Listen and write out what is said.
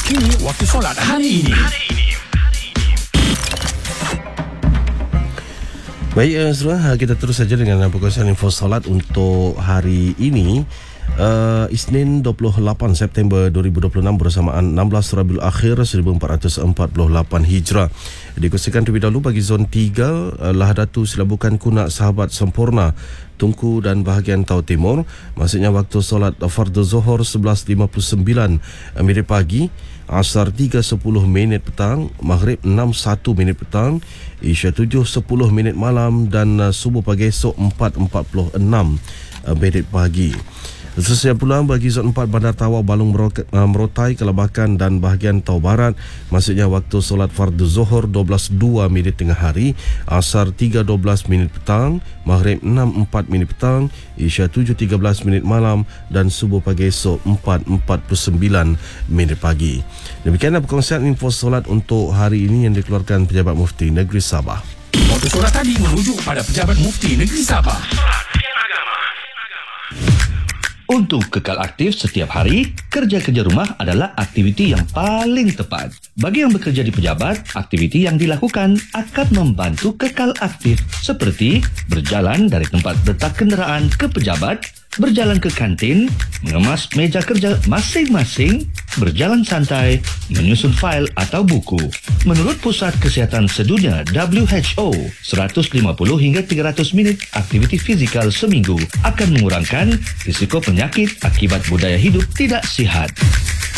Kini waktu solat hari ini. Baik, saudara, kita terus saja dengan perkongsian info solat untuk hari ini. Isnin 28 September 2026 bersamaan 16 Rabiul Akhir 1448 Hijrah. Dikongsikan terlebih dahulu bagi zon 3, Lahadatu Silabukan Kunak Sahabat Sempurna Tunku dan bahagian Tau Timur. Maksudnya waktu solat Fardu Zuhur 11.59 minit pagi, Asar 3.10 minit petang, Maghrib 6.1 minit petang, Isya 7.10 minit malam dan subuh pagi esok 4.46 minit pagi. Seterusnya pula bagi zon 4 Bandar Tawau Balung Merotai Kelabakan dan bahagian Tau Barat, maksudnya waktu solat Fardu Zuhur 12.2 minit tengah hari, Asar 3.12 minit petang, Maghrib 6.4 minit petang, Isya 7.13 minit malam dan subuh pagi esok 4.49 minit pagi. Demikianlah perkongsian info solat untuk hari ini yang dikeluarkan Pejabat Mufti Negeri Sabah. Waktu solat tadi merujuk pada Pejabat Mufti Negeri Sabah. Untuk kekal aktif setiap hari, kerja-kerja rumah adalah aktiviti yang paling tepat. Bagi yang bekerja di pejabat, aktiviti yang dilakukan akan membantu kekal aktif seperti berjalan dari tempat letak kenderaan ke pejabat, berjalan ke kantin, mengemas meja kerja masing-masing, berjalan santai, menyusun fail atau buku. Menurut Pusat Kesihatan Sedunia WHO, 150 hingga 300 minit aktiviti fizikal seminggu akan mengurangkan risiko penyakit akibat budaya hidup tidak sihat.